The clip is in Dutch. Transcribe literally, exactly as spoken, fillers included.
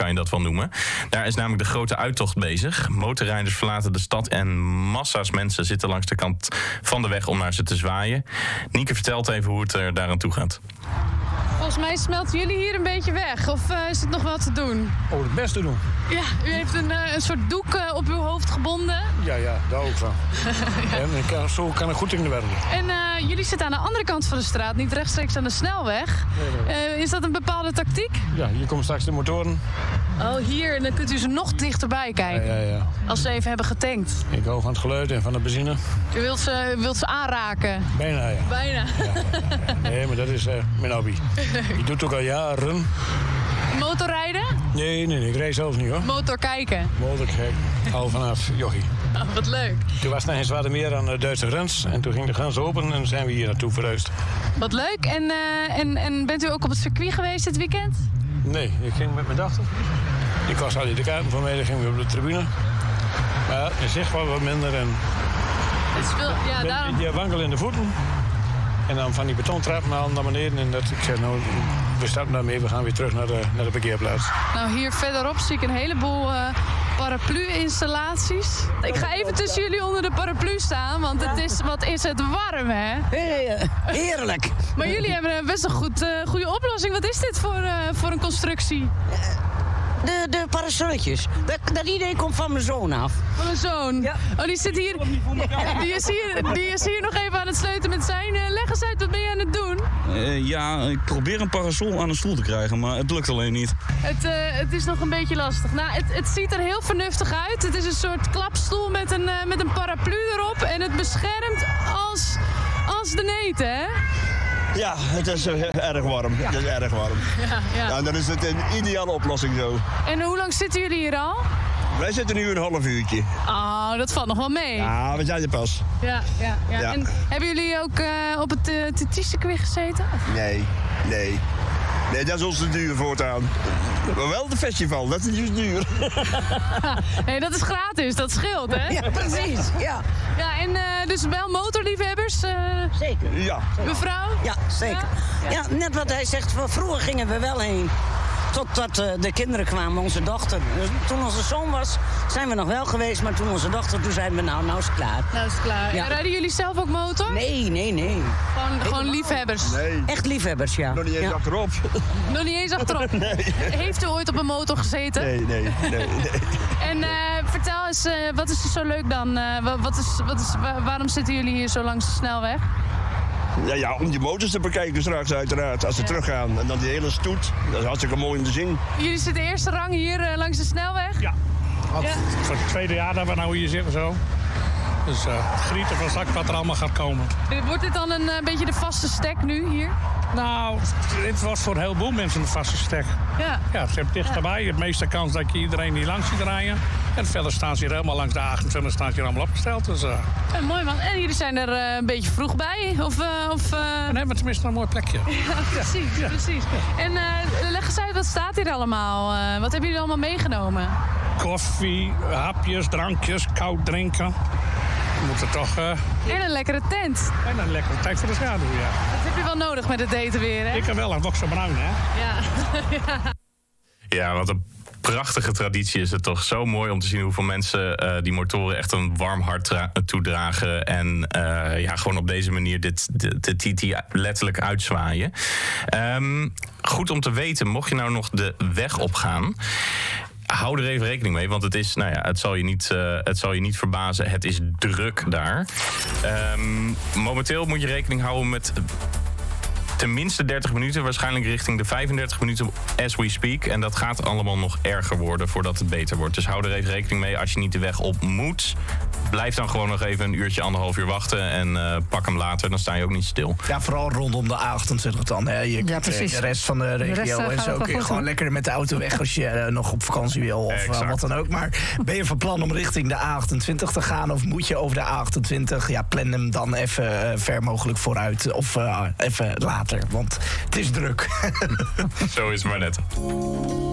kan je dat wel noemen. Daar is namelijk de grote uittocht bezig. Motorrijders verlaten de stad en massa's mensen zitten langs de kant van de weg om naar ze te zwaaien. Nieke vertelt even hoe het er daaraan toe gaat. Volgens mij smelten jullie hier een beetje weg. Of uh, is het nog wel te doen? Oh, het best te doen. Ja, u heeft een, uh, een soort doek uh, op uw hoofd gebonden. Ja, ja, daar ook van. ja. En ik kan, zo kan ik goed in de werken. En uh, jullie zitten aan de andere kant van de straat, niet rechtstreeks aan de snelweg. Nee, nee. Uh, is dat een bepaalde tactiek? Ja, hier komen straks de motoren. Oh, hier. En dan kunt u ze nog dichterbij kijken. Ja, ja, ja. Als ze even hebben getankt. Ik hou van het geluid en van de benzine. U wilt ze, wilt ze aanraken? Bijna, ja. Bijna. Ja, ja, ja. Nee, maar dat is uh, mijn hobby. Ik doe het ook al jaren. Motorrijden? Nee, nee, nee, ik rijd zelfs niet hoor. Motor kijken? Motor kijken. Al vanaf jochie. Oh, wat leuk. Toen was het nog eens meer aan de Duitse grens. En toen ging de grens open en zijn we hier naartoe verhuisd. Wat leuk. En, uh, en, en bent u ook op het circuit geweest dit weekend? Nee, ik ging met mijn dochter. Ik was al in de kaarten van mij, dan gingen we op de tribune. Maar je zicht was wat minder en... Het speelt, ja, daarom... Je wankelt in de voeten. En dan van die betontrap naar beneden. En dat, ik zeg, nou, we stappen daarmee, we gaan weer terug naar de, naar de parkeerplaats. Nou, hier verderop zie ik een heleboel uh, paraplu-installaties. Ik ga even tussen jullie onder de paraplu staan, want het is, wat is het warm, hè? Heerlijk. Maar jullie hebben best een goed, uh, goede oplossing. Wat is dit voor, uh, voor een constructie? De, de parasolletjes. Dat, dat idee komt van mijn zoon af. Van mijn zoon? Ja. Oh, die zit hier. Die is hier, die is hier nog even aan het sleutelen met zijn. Uh, leg eens uit, wat ben je aan het doen? Uh, ja, ik probeer een parasol aan de stoel te krijgen, maar het lukt alleen niet. Het, uh, het is nog een beetje lastig. Nou, het, het ziet er heel vernuftig uit. Het is een soort klapstoel met een, uh, met een paraplu erop. En het beschermt als, als de neten, hè? Ja, het is uh, erg warm. Ja. Het is erg warm. Ja, ja. Ja, dan is het een ideale oplossing zo. En hoe lang zitten jullie hier al? Wij zitten nu een half uurtje. Oh, dat valt nog wel mee. Ja, we zijn er pas. Ja, ja, ja. Ja. En hebben jullie ook uh, op het uh, T T-circuit gezeten? Nee, nee. Nee, dat is ons te duur voortaan. Maar wel de festival, dat is dus duur. Nee, dat is gratis, dat scheelt, hè? Ja, precies. Ja, Ja, en uh, dus wel motorliefhebbers? Uh, zeker. Ja. Mevrouw? Ja, zeker. Ja? Ja, net wat hij zegt, vroeger gingen we wel heen. Totdat uh, de kinderen kwamen, onze dochter. Dus toen onze zoon was, zijn we nog wel geweest. Maar toen onze dochter, toen zeiden we, nou, nou is het klaar. Nou is het klaar. Ja. En rijden jullie zelf ook motor? Nee, nee, nee. Gewoon, gewoon liefhebbers? Nee. Echt liefhebbers, ja. Nog niet eens ja. achterop. Nog niet eens achterop? Nee. Heeft u ooit op een motor gezeten? Nee, nee, nee, nee. En uh, vertel eens, uh, wat is er zo leuk dan? Uh, wat is, wat is, wa- waarom zitten jullie hier zo langs de snelweg? Ja, ja, om die motors te bekijken straks uiteraard, als ze Ja. teruggaan. En dan die hele stoet, dat is hartstikke mooi om te zien. Jullie zitten eerste rang hier uh, langs de snelweg? Ja. Want Ja. voor het tweede jaar dat we nou hier zitten zo. Dus uh, het genieten van zak wat er allemaal gaat komen. Wordt dit dan een uh, beetje de vaste stek nu hier? Nou, dit was voor een heleboel mensen een vaste stek. Ja. Ja, ze hebben dichterbij. Je hebt de meeste kans dat je iedereen hier langs ziet rijden. En verder staan ze hier helemaal langs de achtentwintig staan ze hier allemaal opgesteld. Dus, uh, Ja, mooi man. En jullie zijn er uh, een beetje vroeg bij? Of, uh, of, uh... dan hebben we tenminste een mooi plekje. Ja, precies, Ja. precies. En uh, leg eens uit, wat staat hier allemaal? Uh, wat hebben jullie allemaal meegenomen? Koffie, hapjes, drankjes, koud drinken. We moeten toch... Uh, En een lekkere tent. en een lekkere tijd voor de schaduw, ja. Dat heb je wel nodig met het eten weer, hè? Ik heb wel een wok zo bruin, hè. Ja. ja. Ja, wat een prachtige traditie is het toch. Zo mooi om te zien hoeveel mensen uh, die motoren echt een warm hart tra- toedragen. En uh, ja, gewoon op deze manier dit, de, de T T letterlijk uitzwaaien. Um, goed om te weten, mocht je nou nog de weg opgaan, hou er even rekening mee, want het is, nou ja, het zal je niet, uh, het zal je niet verbazen. Het is druk daar. Um, momenteel moet je rekening houden met tenminste dertig minuten, waarschijnlijk richting de vijfendertig minuten as we speak. En dat gaat allemaal nog erger worden voordat het beter wordt. Dus hou er even rekening mee als je niet de weg op moet. Blijf dan gewoon nog even een uurtje, anderhalf uur wachten en uh, pak hem later. Dan sta je ook niet stil. Ja, vooral rondom de A achtentwintig dan. Hè. Je, Ja, precies. De rest van de regio rest, uh, en gaat zo het kun je wel gewoon goed. lekker met de auto weg als je uh, nog op vakantie wil of uh, Exact. wat dan ook. Maar ben je van plan om richting de A achtentwintig te gaan of moet je over de A achtentwintig? Ja, plan hem dan even uh, ver mogelijk vooruit of uh, even later, want het is druk. Zo is het maar net.